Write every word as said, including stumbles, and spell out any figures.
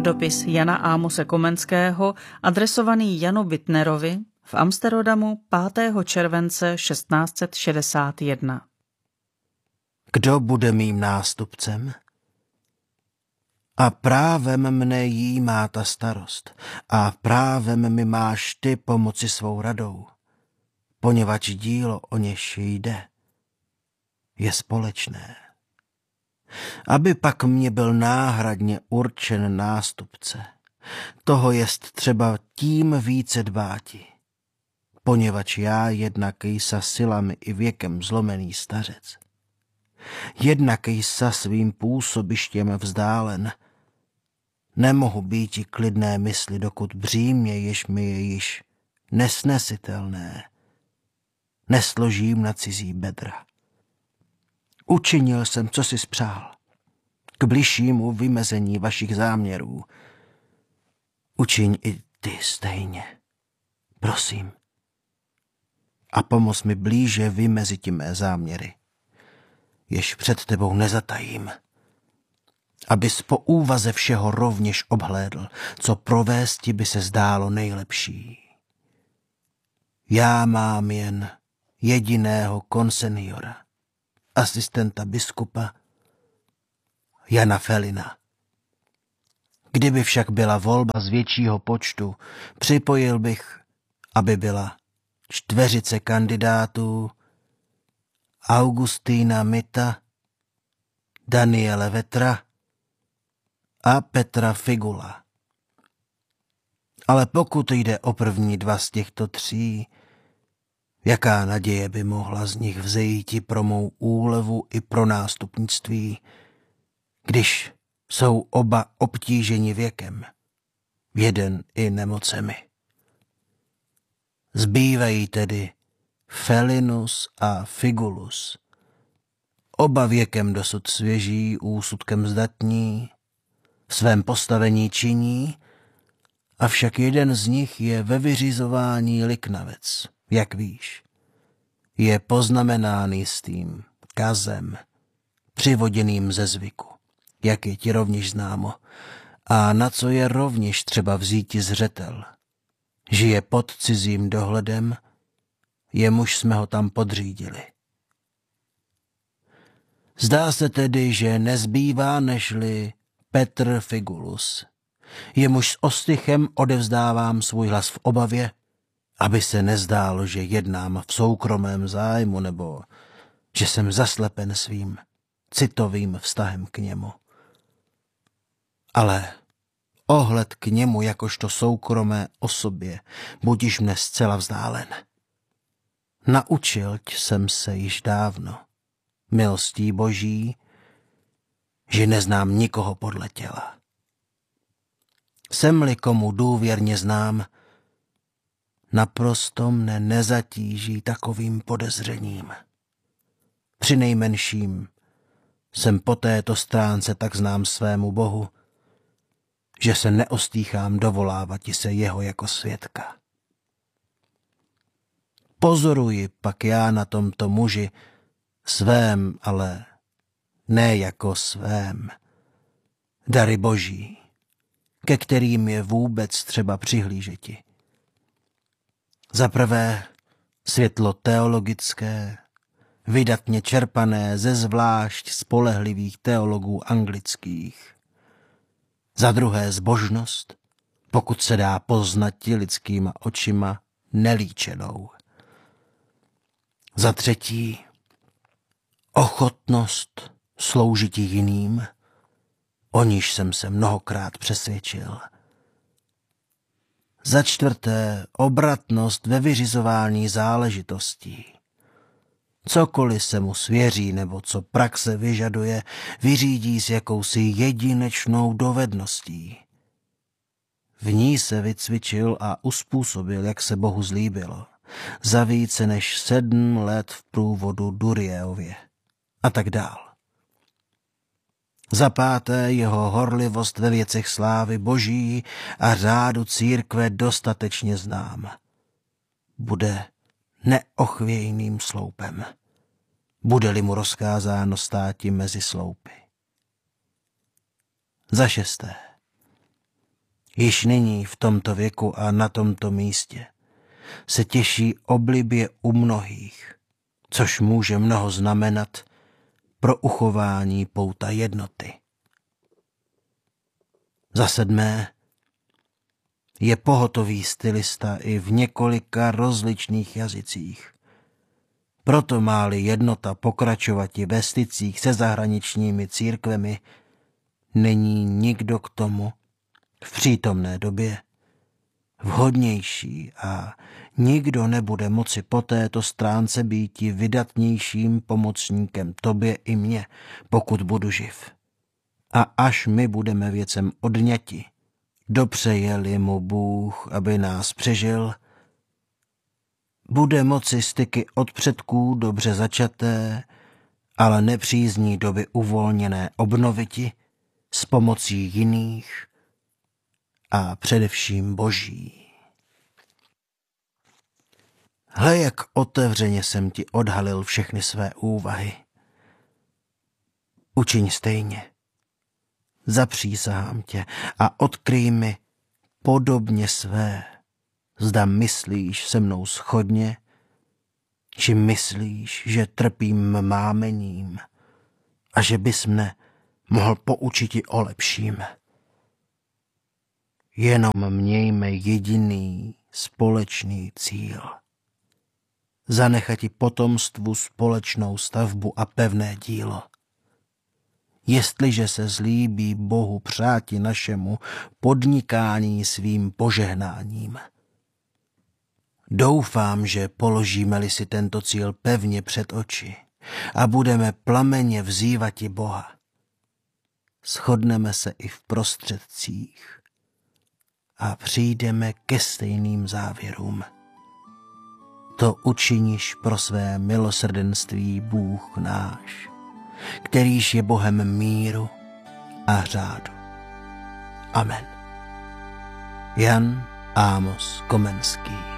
dopis Jana Ámose Komenského adresovaný Janu Bittnerovi v Amsterodamu pátého července šestnáct set šedesát jedna. Kdo bude mým nástupcem? A právem mne jímá ta starost a právem mi máš ty pomoci svou radou, poněvadž dílo, o něž jde, je společné. Aby pak mě byl náhradně určen nástupce, toho jest třeba tím více dbáti, poněvadž já jednak jsa silami i věkem zlomený stařec, jednak jsa svým působištěm vzdálen, nemohu býti klidné mysli, dokud břímě, jež mi je již nesnesitelné, nesložím na cizí bedra. Učinil jsem, co si spřál, k bližšímu vymezení vašich záměrů. Učiň i ty stejně, prosím. A pomoz mi blíže vymeziti mé záměry, jež před tebou nezatajím, abys po úvaze všeho rovněž obhlédl, co provésti by se zdálo nejlepší. Já mám jen jediného konseniora, asistenta biskupa Jana Felina. Kdyby však byla volba z většího počtu, připojil bych, aby byla čtveřice kandidátů: Augustína Mita, Daniele Vetra a Petra Figula. Ale pokud jde o první dva z těchto tří, jaká naděje by mohla z nich vzejít pro mou úlevu i pro nástupnictví, když jsou oba obtíženi věkem, jeden i nemocemi. Zbývají tedy Felinus a Figulus, oba věkem dosud svěží, úsudkem zdatní, v svém postavení činí, avšak jeden z nich je ve vyřizování liknavec, jak víš. Je poznamenán jistým kazem, přivoděným ze zvyku, jak je ti rovněž známo, a na co je rovněž třeba vzíti zřetel. Žije pod cizím dohledem, jemuž jsme ho tam podřídili. Zdá se tedy, že nezbývá nežli Petr Figulus, jemuž s ostychem odevzdávám svůj hlas v obavě, aby se nezdálo, že jednám v soukromém zájmu nebo že jsem zaslepen svým citovým vztahem k němu. Ale ohled k němu jakožto soukromé osobě budiš mne zcela vzdálen. Naučil jsem se již dávno, milostí Boží, že neznám nikoho podle těla. Jsem-li komu důvěrně znám, naprosto mne nezatíží takovým podezřením. Přinejmenším jsem po této stránce tak znám svému Bohu, že se neostýchám dovolávati se jeho jako svědka. Pozoruji pak já na tomto muži svém, ale ne jako svém, dary Boží, ke kterým je vůbec třeba přihlížeti. Za prvé světlo teologické, vydatně čerpané ze zvlášť spolehlivých teologů anglických. Za druhé zbožnost, pokud se dá poznati lidskýma očima, nelíčenou. Za třetí ochotnost sloužiti jiným, o níž jsem se mnohokrát přesvědčil. Za čtvrté obratnost ve vyřizování záležitostí. Cokoliv se mu svěří nebo co praxe vyžaduje, vyřídí s jakousi jedinečnou dovedností. V ní se vycvičil a uspůsobil, jak se Bohu zlíbilo, za více než sedm let v průvodu Durieově a tak dál. Za páté jeho horlivost ve věcech slávy Boží a řádu církve dostatečně znám. Bude neochvějným sloupem, bude-li mu rozkázáno státi mezi sloupy. Za šesté. již nyní v tomto věku a na tomto místě se těší oblibě u mnohých, což může mnoho znamenat pro uchování pouta jednoty. Za sedmé, je pohotový stylista i v několika rozličných jazycích. Proto má-li jednota pokračovat i ve stycích se zahraničními církvemi, není nikdo k tomu v přítomné době vhodnější a nikdo nebude moci po této stránce býti vydatnějším pomocníkem tobě i mně, pokud budu živ. A až my budeme věcem odňati, dopřeje-li mu Bůh, aby nás přežil, bude moci styky od předků dobře začaté, ale nepřízní doby uvolněné obnoviti s pomocí jiných a především Boží. Hle, jak otevřeně jsem ti odhalil všechny své úvahy. Učiň stejně. Zapřísahám tě a odkryj mi podobně své. Zda myslíš se mnou shodně, či myslíš, že trpím mámením a že bys mne mohl poučiti o lepším. Jenom mějme jediný společný cíl. Zanechati potomstvu společnou stavbu a pevné dílo. Jestliže se zlíbí Bohu přáti našemu podnikání svým požehnáním. Doufám, že položíme-li si tento cíl pevně před oči a budeme plameně vzývati Boha. Shodneme se i v prostředcích a přijdeme ke stejným závěrům. To učiníš pro své milosrdenství Bůh náš, kterýž je Bohem míru a řádu. Amen. Jan Amos Komenský.